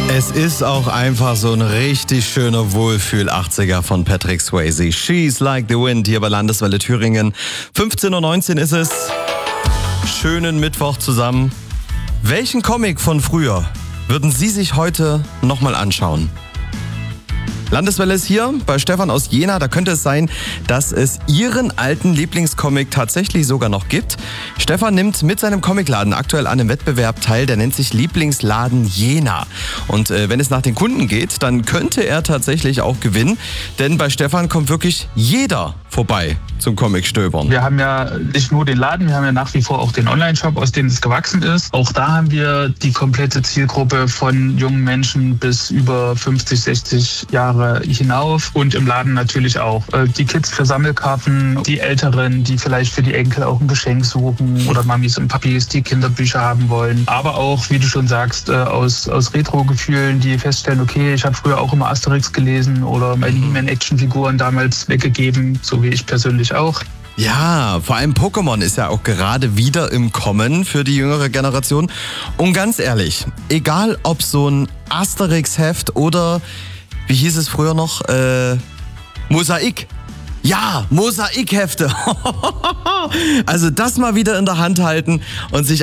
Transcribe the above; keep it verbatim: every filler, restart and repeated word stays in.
Es ist auch einfach so ein richtig schöner Wohlfühl-achtziger von Patrick Swayze. She's Like the Wind hier bei Landeswelle Thüringen. fünfzehn Uhr neunzehn ist es. Schönen Mittwoch zusammen. Welchen Comic von früher würden Sie sich heute nochmal anschauen? Landeswelle ist hier bei Stefan aus Jena. Da könnte es sein, dass es Ihren alten Lieblingscomic tatsächlich sogar noch gibt. Stefan nimmt mit seinem Comicladen aktuell an einem Wettbewerb teil, der nennt sich Lieblingsladen Jena. Und äh, wenn es nach den Kunden geht, dann könnte er tatsächlich auch gewinnen. Denn bei Stefan kommt wirklich jeder vorbei zum Comic-Stöbern. Wir haben ja nicht nur den Laden, wir haben ja nach wie vor auch den Online-Shop, aus dem es gewachsen ist. Auch da haben wir die komplette Zielgruppe von jungen Menschen bis über fünfzig, sechzig Jahre hinauf und im Laden natürlich auch. Die Kids für Sammelkarten, die Älteren, die vielleicht für die Enkel auch ein Geschenk suchen oder Mamis und Papis, die Kinderbücher haben wollen. Aber auch, wie du schon sagst, aus, aus Retro-Gefühlen, die feststellen, okay, ich habe früher auch immer Asterix gelesen oder meine He-Man-Actionfiguren damals weggegeben, so wie ich persönlich auch. Ja, vor allem Pokémon ist ja auch gerade wieder im Kommen für die jüngere Generation. Und ganz ehrlich, egal ob so ein Asterix-Heft oder, wie hieß es früher noch, äh, Mosaik. Ja, Mosaikhefte. Also das mal wieder in der Hand halten und sich